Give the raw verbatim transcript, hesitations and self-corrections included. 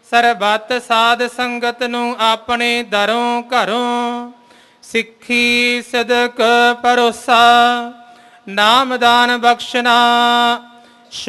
ਸਰਬੱਤ ਸਾਧ ਸੰਗਤ ਨੂੰ ਆਪਣੇ ਦਰੋਂ ਘਰੋਂ, ਸਿੱਖੀ ਸਦਕ ਭਰੋਸਾ, ਨਾਮ ਦਾਨ ਬਖਸ਼ਣਾ